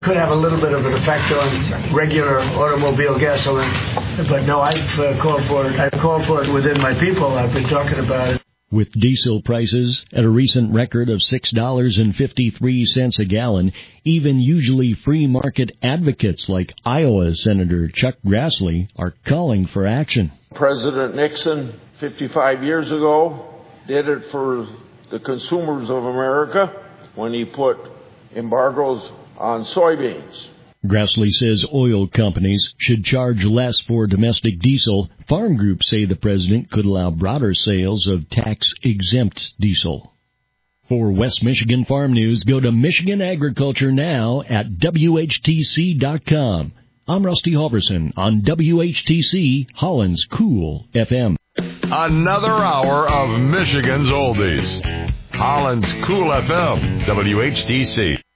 Could have a little bit of an effect on regular automobile gasoline. But no, I've called for it. I've called for it within my people. I've been talking about it. With diesel prices at a recent record of $6.53 a gallon, even usually free market advocates like Iowa Senator Chuck Grassley are calling for action. President Nixon, 55 years ago, did it for the consumers of America when he put embargoes on soybeans. Grassley says oil companies should charge less for domestic diesel. Farm groups say the president could allow broader sales of tax-exempt diesel. For West Michigan Farm News, go to Michigan Agriculture Now at WHTC.com. I'm Rusty Halverson on WHTC, Holland's Cool FM. Another hour of Michigan's Oldies. Holland's Cool FM, WHTC.